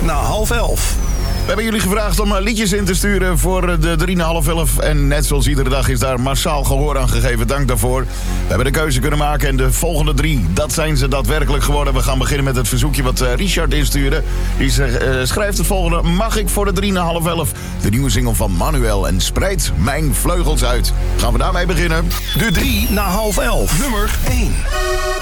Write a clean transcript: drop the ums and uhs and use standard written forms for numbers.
na half 11. We hebben jullie gevraagd om liedjes in te sturen voor de 3 na half 11. En net zoals iedere dag is daar massaal gehoor aan gegeven. Dank daarvoor. We hebben de keuze kunnen maken en de volgende 3, dat zijn ze daadwerkelijk geworden. We gaan beginnen met het verzoekje wat Richard instuurde. Die schrijft het volgende. Mag ik voor de 3 na half 11 de nieuwe single van Manuel en Spreid mijn vleugels uit. Gaan we daarmee beginnen. De 3 na half 11. Nummer 1.